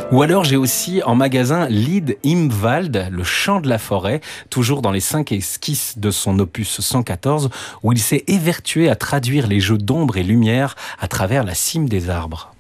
Ou alors j'ai aussi en magasin Lied im Wald, le chant de la forêt, toujours dans les 5 esquisses de son opus 114, où il s'est évertué à traduire les jeux d'ombre et lumière à travers la cime des arbres.